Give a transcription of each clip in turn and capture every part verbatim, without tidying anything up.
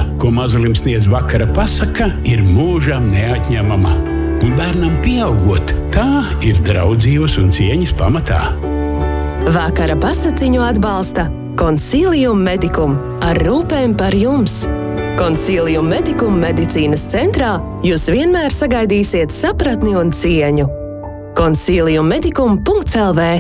ko mazulim sniedz vakara pasaka, ir mūžam neatņemama. Un bērnam pieaugot, tā ir draudzības un cieņas pamatā. Vakara pasaciņu atbalsta Consilium Medicum ar rūpēm par jums. Consilium Medicum medicīnas centrā jūs vienmēr sagaidīsiet sapratni un cieņu. consilium medicum punkts l v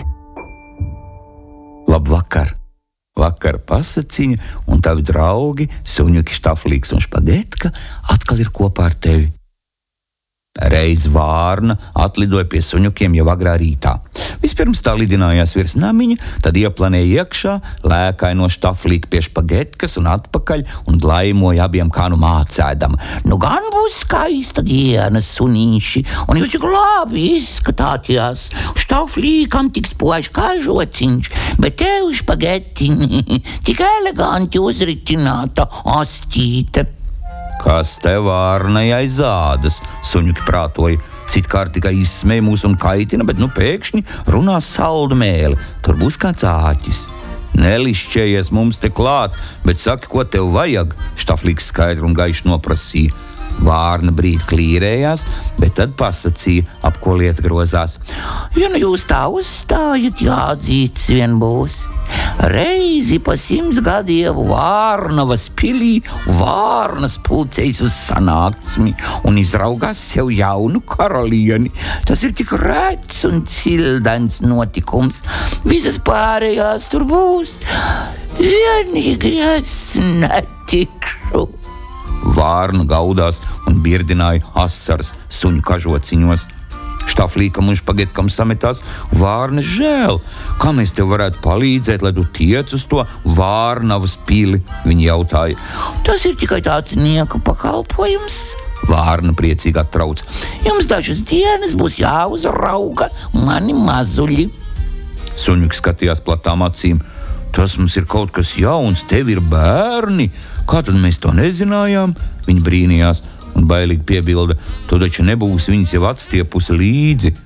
Labvakar! Vakara pasaciņa un tavi draugi, suņuki Štaflīks un Špagetka, atkal ir kopā ar tevi. Reiz vārna atlidoja pie suņukiem jau agrā rītā. Vispirms tā lidinājās virs namiņa, tad ieplanēja iekšā, lēkāja no Štaflīka pie Špagetkas un atpakaļ un glaimoja abiem kā nu mācēdama. Nu gan būs skaista diena, sunīši, un jūs tik labi izskatāties. Štaflīkam tik spoži kā žociņš, bet tev, Špagetiņi, tik eleganti uzritināta astīte. Kas te vārnai aiz ādas, suņuki prātoja. Citkārt tikai izsmēja mūs un kaitina, bet nu pēkšņi runā saldu mēli. Tur būs kāds āķis. Nelišķējies mums te klāt, bet saki, ko tev vajag, Štaflīks skaidri un gaiši noprasīja. Vārna brīd klīrējās, bet tad pasacīja, ap ko lieta grozās. Ja nu jūs tā uzstājat, jādzīts vien būs. Reizi pa simts gadiem Vārnavas pilī vārnas pulcējas uz sanāksmi un izraugās sev jaunu karalieni. Tas ir tik rēts un cildens notikums. Visas pārējās tur būs. Vienīgi es netikšu. Vārna gaudās un birdināja asaras suņu kažociņos. Štaflīkam un Špagetkam sametās vārnas žēl. Kā mēs tev varētu palīdzēt, lai tu tiec uz to Vārnavas pili? Viņi jautāja. Tas ir tikai tāds nieka pakalpojums. Vārna priecīgi atrauc. Jums dažas dienas būs jāuzrauga mani mazuļi. Suņuki skatījās platām acīm. Tas mums ir kaut kas jauns, tev ir bērni. Kā tad mēs to nezinājām? Viņi brīnījās un bailīgi piebilda, tu taču nebūsi viņus jau atstiepusi līdzi.